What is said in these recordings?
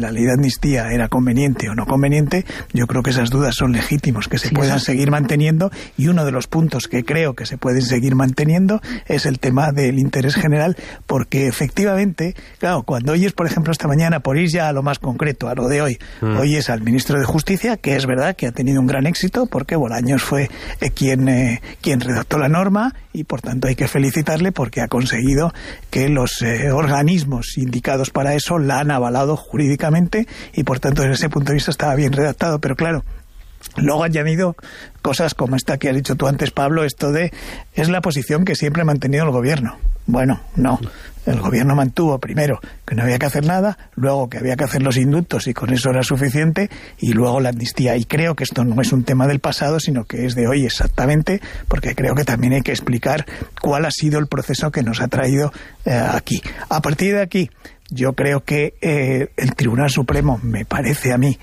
la ley de amnistía era conveniente o no conveniente, yo creo que esas dudas son legítimos, que se puedan seguir manteniendo, y uno de los puntos que creo que se pueden seguir manteniendo es el tema del interés general, porque efectivamente, claro, cuando oyes, por ejemplo, esta mañana, por ir ya a lo más concreto, a lo de hoy, oyes al ministro de Justicia, que es verdad que ha tenido un gran éxito, porque Bolaños fue quien redactó la norma, y por tanto hay que felicitarle porque ha conseguido que los organismos indicados para eso la han avalado jurídicamente, y por tanto desde ese punto de vista estaba bien redactado. Pero claro, luego han añadido cosas como esta que has dicho tú antes, Pablo, esto de es la posición que siempre ha mantenido el gobierno. Bueno, no. El gobierno mantuvo primero que no había que hacer nada, luego que había que hacer los indultos y con eso era suficiente, y luego la amnistía. Y creo que esto no es un tema del pasado, sino que es de hoy exactamente, porque creo que también hay que explicar cuál ha sido el proceso que nos ha traído aquí. A partir de aquí, yo creo que el Tribunal Supremo, me parece a mí,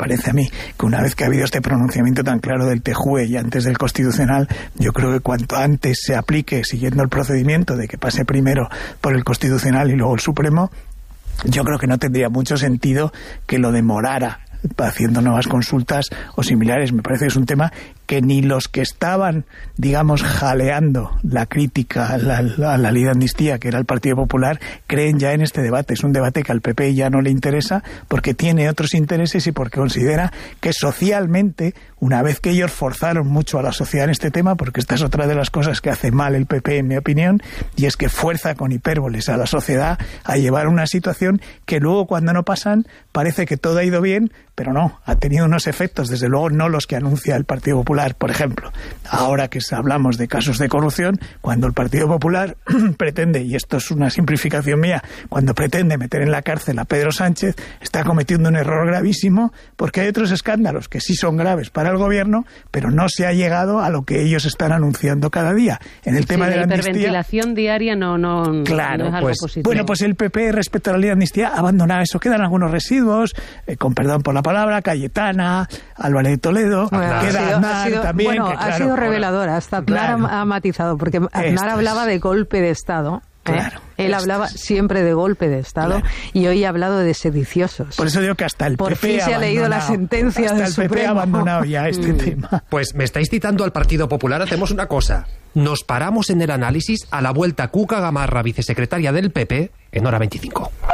que una vez que ha habido este pronunciamiento tan claro del TJUE y antes del Constitucional, yo creo que cuanto antes se aplique, siguiendo el procedimiento de que pase primero por el Constitucional y luego el Supremo, yo creo que no tendría mucho sentido que lo demorara haciendo nuevas consultas o similares. Me parece que es un tema que ni los que estaban, digamos, jaleando la crítica a la ley de amnistía, que era el Partido Popular, creen ya en este debate. Es un debate que al PP ya no le interesa porque tiene otros intereses y porque considera que socialmente, una vez que ellos forzaron mucho a la sociedad en este tema, porque esta es otra de las cosas que hace mal el PP, en mi opinión, y es que fuerza con hipérboles a la sociedad a llevar una situación que luego, cuando no pasan, parece que todo ha ido bien, pero no, ha tenido unos efectos, desde luego no los que anuncia el Partido Popular. Por ejemplo, ahora que hablamos de casos de corrupción, cuando el Partido Popular pretende, y esto es una simplificación mía, cuando pretende meter en la cárcel a Pedro Sánchez, está cometiendo un error gravísimo, porque hay otros escándalos que sí son graves para el gobierno, pero no se ha llegado a lo que ellos están anunciando cada día. En el tema de la amnistía, hiperventilación diaria no claro, no es algo positivo. Bueno, pues el PP, respecto a la ley de amnistía, abandona eso. Quedan algunos residuos, con perdón por la palabra, Cayetana, Álvarez de Toledo, queda Aznar también. Bueno, que, claro, ha sido reveladora. Hasta Aznar ha matizado, porque Aznar hablaba de golpe de Estado. Claro. Él hablaba siempre de golpe de Estado, y hoy ha hablado de sediciosos. Por eso digo que hasta el Por PP fin se ha leído la sentencia del Supremo. Hasta el PP ha abandonado ya este tema. Pues me estáis citando al Partido Popular. Hacemos una cosa. Nos paramos en el análisis. A la vuelta, Cuca Gamarra, vicesecretaria del PP, en Hora 25.